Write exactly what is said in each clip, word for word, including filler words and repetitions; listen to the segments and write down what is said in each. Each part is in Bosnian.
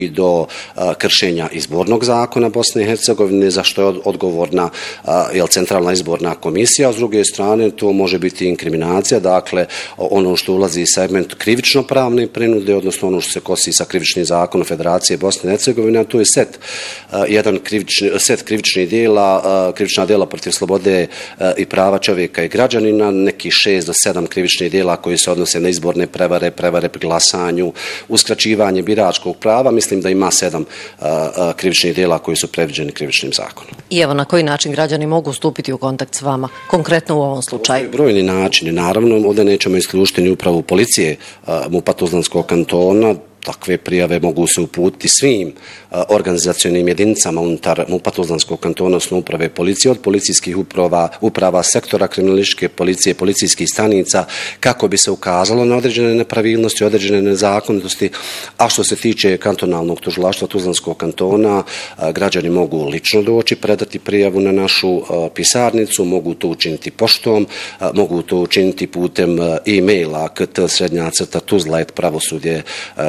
i do a, kršenja izbornog zakona Bosne i Hercegovine, za što je od, odgovorna a, jel, Centralna izborna komisija, a s druge strane to može biti inkriminacija, dakle ono što ulazi segment krivično-pravne prinude, odnosno ono što se kosi sa krivičnim zakonom Federacije Bosne i Hercegovine, a to je set, a, jedan krivični, set krivičnih dijela, a, krivična dijela protiv slobode a, i prava čovjeka i građanina, neki šest do sedam krivičnih dijela koji se odnose na izborne prevare, prevare pri glasanju, uskraćivanje biračkog prava. Mislim da ima sedam a, a, krivičnih dijela koji su predviđeni krivičnim zakonom. I evo na koji način građani mogu stupiti u kontakt s vama, konkretno u ovom slučaju? Brojni načini, naravno, ovdje nećemo isključiti ni upravu policije MUP-a Tuzlanskog kantona. Takve prijave mogu se uputiti svim a, organizacionim jedinicama unutar MUP-a Tuzlanskog kantona, odnosno uprave policije, od policijskih uprava, uprava sektora kriminalističke policije, policijskih stanica, kako bi se ukazalo na određene nepravilnosti, određene nezakonitosti. A što se tiče kantonalnog tužilaštva Tuzlanskog kantona, a, građani mogu lično doći, predati prijavu na našu a, pisarnicu, mogu to učiniti poštom, a, mogu to učiniti putem a, e-maila kt srednja crta tuzla et pravosudje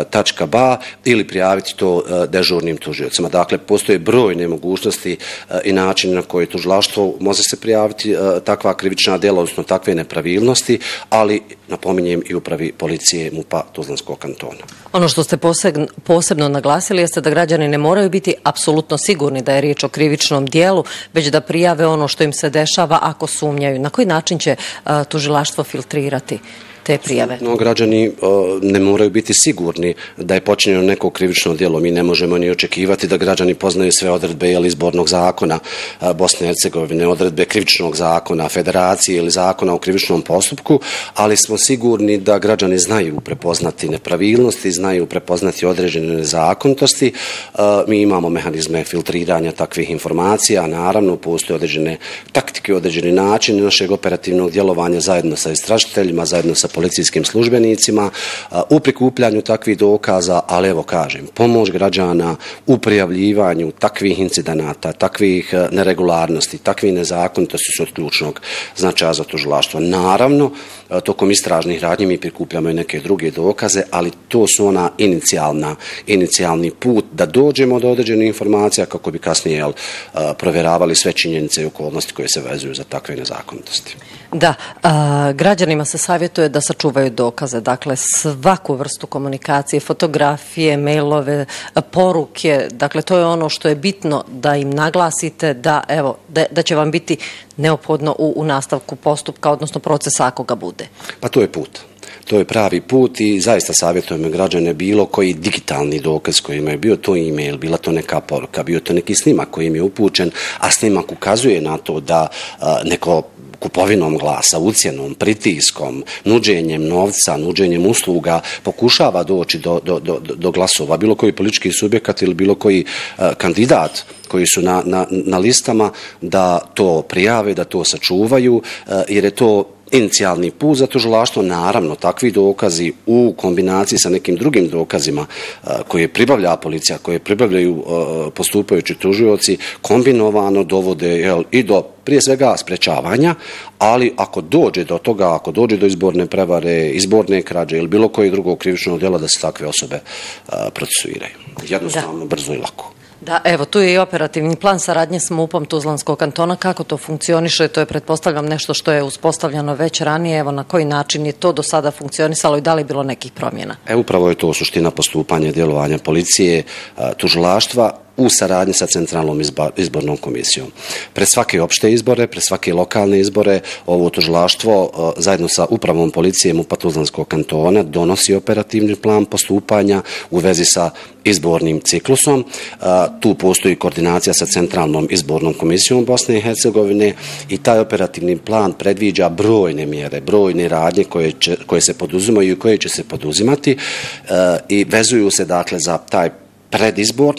ba ili prijaviti to uh, dežurnim tužiocima. Dakle, postoje brojne mogućnosti uh, i način na koji tužilaštvo može se prijaviti uh, takva krivična djela, odnosno takve nepravilnosti, ali napominjem i upravi policije MUP-a Tuzlanskog kantona. Ono što ste posebno, posebno naglasili jeste da građani ne moraju biti apsolutno sigurni da je riječ o krivičnom dijelu, već da prijave ono što im se dešava ako sumnjaju. Na koji način će uh, tužilaštvo filtrirati te prijave? No, građani uh, ne moraju biti sigurni da je počinjeno neko krivično djelo. Mi ne možemo ni očekivati da građani poznaju sve odredbe jel, izbornog zakona uh, Bosne i Hercegovine, odredbe krivičnog zakona, federacije ili zakona o krivičnom postupku, ali smo sigurni da građani znaju prepoznati nepravilnosti, znaju prepoznati određene nezakonitosti. Uh, mi imamo mehanizme filtriranja takvih informacija, naravno postoje određene taktike, određeni načini našeg operativnog djelovanja zajedno sa istražiteljima, zajedno sa policijskim službenicima u prikupljanju takvih dokaza, ali evo kažem, pomoć građana u prijavljivanju takvih incidenata, takvih neregularnosti, takvih nezakonitosti su od ključnog značaja za tužilaštvo. Naravno, tokom istražnih radnji mi prikupljamo i neke druge dokaze, ali to su ona inicijalna, inicijalni put da dođemo do određenih informacija kako bi kasnije jel, provjeravali sve činjenice i okolnosti koje se vezuju za takve nezakonitosti. Da, a, građanima se savjetuje da sačuvaju dokaze, dakle svaku vrstu komunikacije, fotografije, mailove, poruke, dakle to je ono što je bitno da im naglasite da, evo, da, da će vam biti neophodno u, u nastavku postupka, odnosno procesa ako ga bude. Pa to je put. To je pravi put i zaista savjetujemo građane bilo koji digitalni dokaz koji imaju, bio to e-mail, bila to neka poruka, bio to neki snimak koji im je upućen, a snimak ukazuje na to da a, neko kupovinom glasa, ucjenom, pritiskom, nuđenjem novca, nuđenjem usluga pokušava doći do, do, do, do glasova, bilo koji politički subjekat ili bilo koji uh, kandidat koji su na, na, na listama, da to prijave, da to sačuvaju, uh, jer je to inicijalni put za tužilaštvo. Naravno, takvi dokazi u kombinaciji sa nekim drugim dokazima uh, koje pribavlja policija, koje pribavljaju uh, postupajući tužioci, kombinovano dovode jel, i do prije svega sprečavanja, ali ako dođe do toga, ako dođe do izborne prevare, izborne krađe ili bilo koje drugog krivičnog djela, da se takve osobe uh, procesuiraju. Jednostavno, da. Brzo i lako. Da, evo, tu je i operativni plan saradnje s MUP-om Tuzlanskog kantona. Kako to funkcioniše? To je, pretpostavljam, nešto što je uspostavljeno već ranije. Evo, na koji način je to do sada funkcionisalo i da li bilo nekih promjena? E, upravo je to suština postupanja i djelovanja policije, tužilaštva u saradnji sa Centralnom izbornom komisijom. Pred svake opšte izbore, pred svake lokalne izbore, ovo tužilaštvo zajedno sa upravom policije MUP-a Tuzlanskog kantona donosi operativni plan postupanja u vezi sa izbornim ciklusom. Tu postoji koordinacija sa Centralnom izbornom komisijom Bosne i Hercegovine i taj operativni plan predviđa brojne mjere, brojne radnje koje, će, koje se poduzimaju i koje će se poduzimati i vezuju se dakle za taj predizborni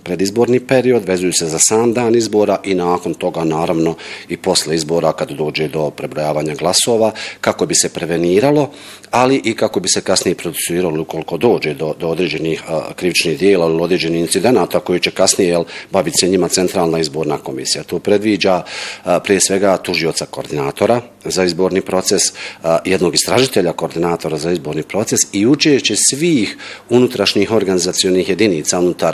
predizborni period, vezuju se za sam dan izbora i nakon toga naravno i posle izbora kad dođe do prebrojavanja glasova, kako bi se preveniralo, ali i kako bi se kasnije procesuiralo ukoliko dođe do, do određenih a, krivičnih dijela ili određenih incidenata koji će kasnije jel, baviti se njima centralna izborna komisija. To predviđa a, prije svega tužioca koordinatora za izborni proces, a, jednog istražitelja koordinatora za izborni proces i učešće svih unutrašnjih organizacionih jedinica unutar